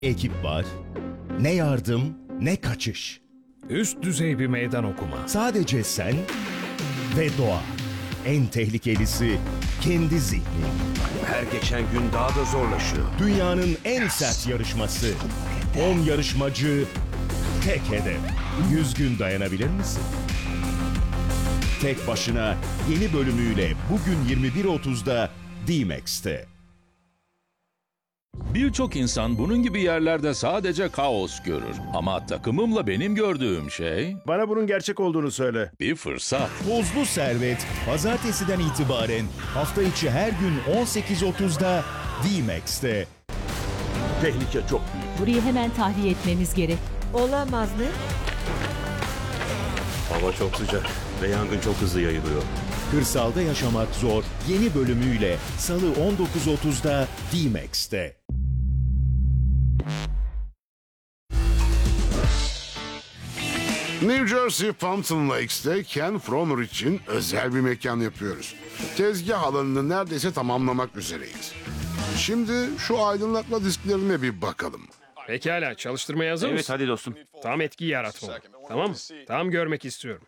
Ekip var. Ne yardım, ne kaçış. Üst düzey bir meydan okuma. Sadece sen ve doğa. En tehlikelisi kendi zihnin. Her geçen gün daha da zorlaşıyor. Dünyanın en sert yarışması. 10 yarışmacı, tek hedef. 100 gün dayanabilir misin? Tek başına yeni bölümüyle bugün 21.30'da D-Max'te. Birçok insan bunun gibi yerlerde sadece kaos görür. Ama takımımla benim gördüğüm şey Bana bunun gerçek olduğunu söyle. bir fırsat. Tozlu Servet, pazartesiden itibaren hafta içi her gün 18.30'da D-Max'te. Tehlike çok büyük. Burayı hemen tahliye etmemiz gerek. Olamaz mı? Hava çok sıcak ve yangın çok hızlı yayılıyor. Kırsalda yaşamak zor yeni bölümüyle Salı 19.30'da D-Max'te. New Jersey Fountain Lakes'te Ken Fromer için özel bir mekan yapıyoruz. Tezgah alanını neredeyse tamamlamak üzereyiz. Şimdi şu aydınlatma disklerine bir bakalım. Pekala, çalıştırmaya hazır Evet mısın? hadi dostum. Tam etki yaratmalı. Tamam mı? Tam görmek istiyorum.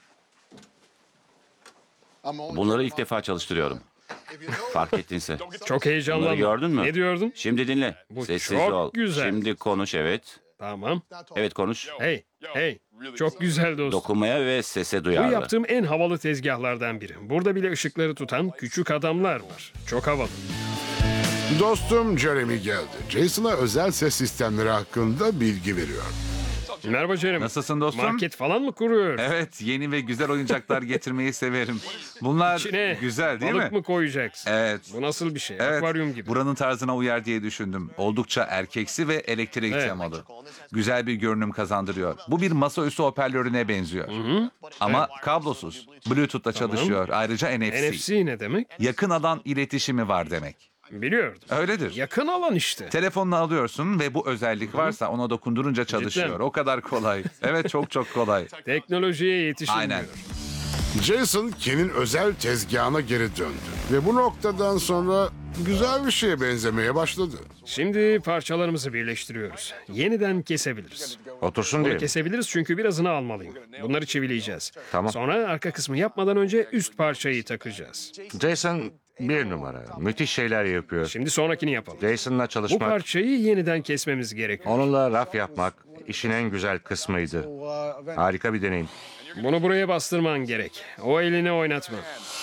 Bunları ilk defa çalıştırıyorum. Fark ettinse. Çok heyecanlandım. Bunları gördün mü? Ne diyordun? Şimdi dinle. Bu Sessiz çok ol. güzel. Şimdi konuş evet. Tamam. Evet konuş. Hey. Çok güzel dostum. Dokunmaya ve sese Bu duyarlı. yaptığım en havalı tezgahlardan biri. Burada bile ışıkları tutan küçük adamlar var. Çok havalı. Dostum Jeremy geldi. Jason'a özel ses sistemleri hakkında bilgi veriyor. Merhaba Jeremy. Nasılsın dostum? Market falan mı kuruyor? Evet, yeni ve güzel oyuncaklar getirmeyi severim. Bunlar İçine güzel değil balık mi? mı koyacaksın? Evet. Bu nasıl bir şey? Evet, Akvaryum gibi. buranın tarzına uyar diye düşündüm. Oldukça erkeksi ve elektrik Evet. temalı. Güzel bir görünüm kazandırıyor. Bu bir masaüstü hoparlörüne benziyor. Ama kablosuz. Bluetooth'la çalışıyor. Ayrıca NFC. NFC ne demek? Yakın alan iletişimi var demek. Biliyordum. Öyledir. Yakın alan işte. Telefonunu alıyorsun ve bu özellik varsa ona dokundurunca çalışıyor. Cidden. O kadar kolay. Evet, çok kolay. Teknolojiye yetişilmiyor. Aynen. Jason Ken'in özel tezgahına geri döndü. Ve bu noktadan sonra güzel bir şeye benzemeye başladı. Şimdi parçalarımızı birleştiriyoruz. Yeniden kesebiliriz. Otursun Bunu diye. kesebiliriz çünkü birazını almalıyım. Bunları çivileyeceğiz. Tamam. Sonra arka kısmı yapmadan önce üst parçayı takacağız. Jason bir numara. Müthiş şeyler yapıyor. Şimdi sonrakini yapalım. Jason'la Bu çalışmak, parçayı yeniden kesmemiz gerekiyor. onunla raf yapmak işin en güzel kısmıydı. Harika bir deneyim. Bunu buraya bastırman gerek. O elini oynatma.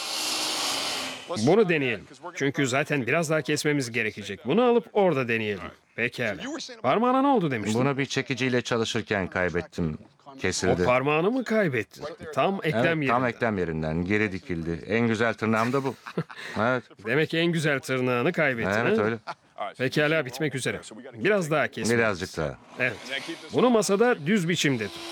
Bunu deneyelim. Çünkü zaten biraz daha kesmemiz gerekecek. Bunu alıp orada deneyelim. Pekala. Parmağına ne oldu demiştin? Bunu bir çekiciyle çalışırken kaybettim. O Kesildi. parmağını mı kaybettin? Tam eklem Evet, yerinden. tam eklem yerinden geri dikildi. En güzel tırnağım da bu. Evet, Demek ki en güzel tırnağını kaybettin. evet ha? öyle. Pekala, bitmek üzere. Biraz daha kesmeliyiz. Birazcık daha. Evet. Bunu masada düz biçimde tut.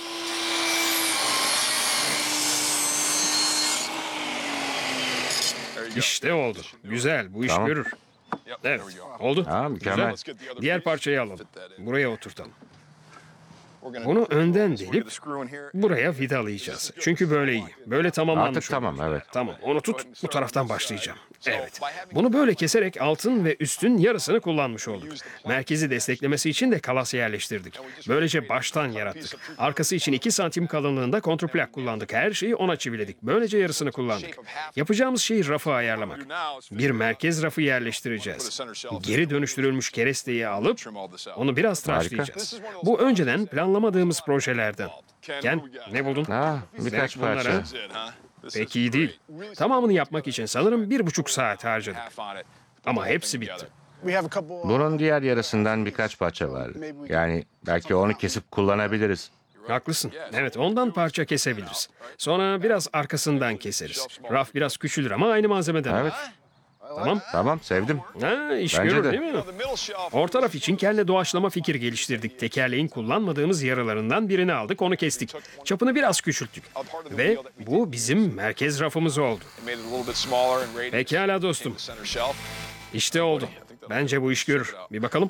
İşte oldu. Güzel, bu iş Tamam. görür. Evet, oldu. Ha, mükemmel. Güzel. Diğer parçayı alalım. Buraya oturtalım. Bunu önden delip buraya vidalayacağız. Çünkü böyle iyi. Böyle tamamlanmış Artık tamam, olur. evet. Tamam, onu tut. Bu taraftan başlayacağım. Evet. Bunu böyle keserek altın ve üstün yarısını kullanmış olduk. Merkezi desteklemesi için de kalas yerleştirdik. Böylece baştan yarattık. Arkası için 2 santim kalınlığında kontrplak kullandık. Her şeyi ona çiviledik. Böylece yarısını kullandık. Yapacağımız şey rafı ayarlamak. Bir merkez rafı yerleştireceğiz. Geri dönüştürülmüş keresteyi alıp onu biraz tıraşlayacağız. Bu önceden planlamadığımız projelerden. Ken, ne buldun? Ha, birkaç Demek bunlar, parça. ha? Pek iyi değil. Tamamını yapmak için sanırım 1,5 saat harcadık. Ama hepsi bitti. Bunun diğer yarısından birkaç parça var. Yani belki onu kesip kullanabiliriz. Haklısın. Evet, ondan parça kesebiliriz. Sonra biraz arkasından keseriz. Raf biraz küçülür ama aynı malzemeden. Evet, Tamam. tamam sevdim. Ha, iş Bence görür de. değil mi? Orta raf için kelle doğaçlama fikir geliştirdik. Tekerleğin kullanmadığımız yarılarından birini aldık, onu kestik. Çapını biraz küçülttük. Ve bu bizim merkez rafımız oldu. Pekala dostum. İşte oldu. Bence bu iş görür. Bir bakalım.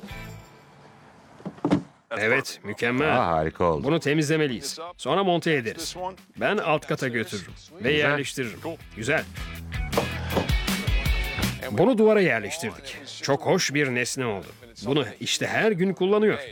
Evet, mükemmel. Harika oldu. Bunu temizlemeliyiz. Sonra monte ederiz. Ben alt kata götürürüm ve yerleştiririm. Güzel. Bunu duvara yerleştirdik. Çok hoş bir nesne oldu. Bunu işte her gün kullanıyor.